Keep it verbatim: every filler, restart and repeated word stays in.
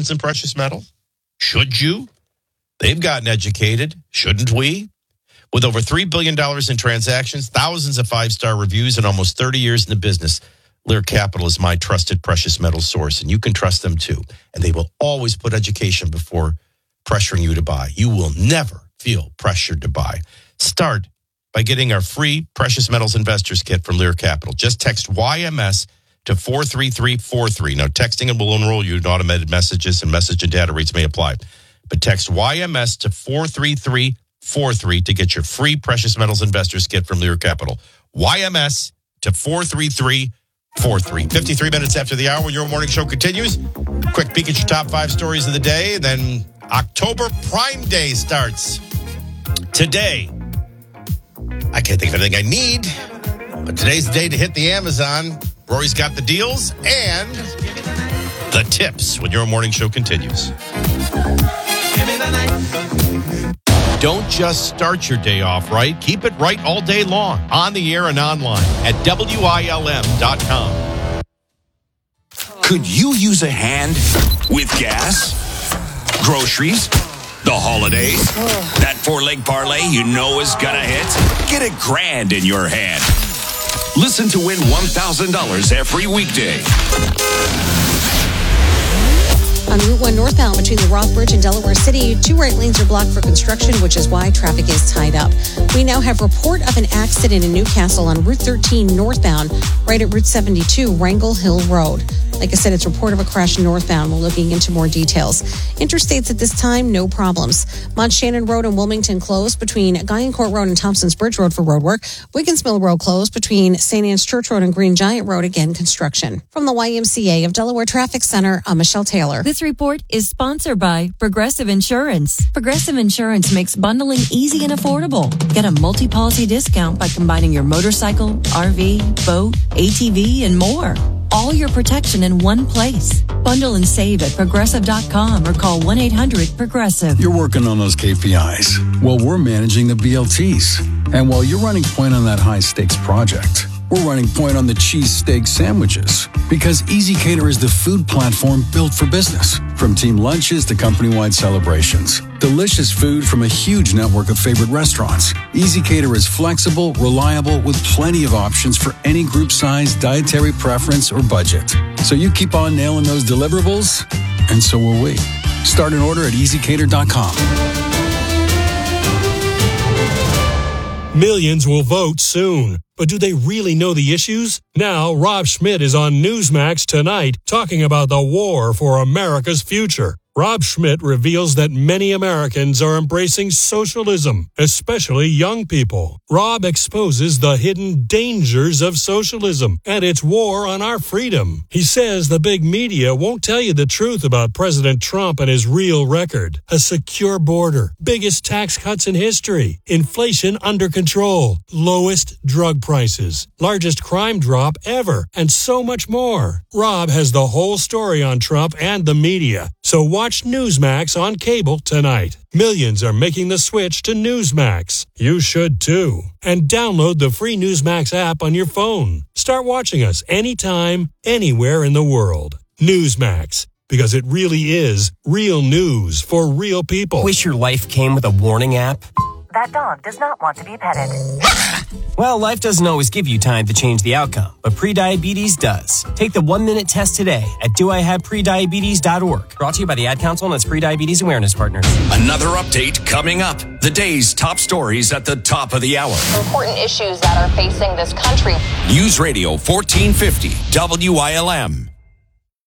investments in precious metals? Should you? They've gotten educated. Shouldn't we? With over three billion dollars in transactions, thousands of five-star reviews, and almost thirty years in the business, Lear Capital is my trusted precious metal source, and you can trust them too. And they will always put education before pressuring you to buy. You will never feel pressured to buy. Start by getting our free Precious Metals Investors Kit from Lear Capital. Just text Y M S to four three three four three. Now, texting will enroll you in automated messages, and message and data rates may apply. But text Y M S to four three three four three to get your free Precious Metals Investors Kit from Lear Capital. Y M S to four three three four three. fifty-three minutes after the hour when your morning show continues. Quick peek at your top five stories of the day. Then October Prime Day starts today. I can't think of anything I need, but today's the day to hit the Amazon. Rory's got the deals and the tips when your morning show continues. Don't just start your day off right. Keep it right all day long, on the air and online at W I L M dot com. Could you use a hand with gas, groceries, the holidays? That four-leg parlay you know is gonna hit? Get a grand in your hand. Listen to win one thousand dollars every weekday. On Route one northbound between the Roth Bridge and Delaware City, two right lanes are blocked for construction, which is why traffic is tied up. We now have report of an accident in Newcastle on Route thirteen northbound, right at Route seventy-two, Wrangell Hill Road. Like I said, it's report of a crash northbound. We're looking into more details. Interstates at this time, no problems. Mount Shannon Road and Wilmington closed between Guyancourt Road and Thompson's Bridge Road for road work. Wiggins Mill Road closed between Saint Anne's Church Road and Green Giant Road, again, construction. From the Y M C A of Delaware Traffic Center, I'm Michelle Taylor. This report is sponsored by Progressive Insurance. Progressive Insurance makes bundling easy and affordable. Get a multi-policy discount by combining your motorcycle, R V, boat, A T V, and more. All your protection in one place. Bundle and save at progressive dot com or call one eight hundred progressive. You're working on those K P Is. Well, we're managing the B L Ts. And while you're running point on that high-stakes project, we're running point on the cheesesteak sandwiches. Because ezCater is the food platform built for business. From team lunches to company-wide celebrations. Delicious food from a huge network of favorite restaurants. ezCater is flexible, reliable, with plenty of options for any group size, dietary preference, or budget. So you keep on nailing those deliverables, and so will we. Start an order at easy cater dot com. Millions will vote soon. But do they really know the issues? Now, Rob Schmidt is on Newsmax tonight talking about the war for America's future. Rob Schmidt reveals that many Americans are embracing socialism, especially young people. Rob exposes the hidden dangers of socialism and its war on our freedom. He says the big media won't tell you the truth about President Trump and his real record. A secure border, biggest tax cuts in history, inflation under control, lowest drug prices, largest crime drop ever, and so much more. Rob has the whole story on Trump and the media. So watch Newsmax on cable tonight. Millions are making the switch to Newsmax. You should too. And download the free Newsmax app on your phone. Start watching us anytime, anywhere in the world. Newsmax, because it really is real news for real people. Wish your life came with a warning app? That dog does not want to be petted. Well, life doesn't always give you time to change the outcome, but prediabetes does. Take the one-minute test today at do I have prediabetes dot org. Brought to you by the Ad Council and its Prediabetes Awareness Partners. Another update coming up. The day's top stories at the top of the hour. Important issues that are facing this country. News Radio fourteen fifty W I L M.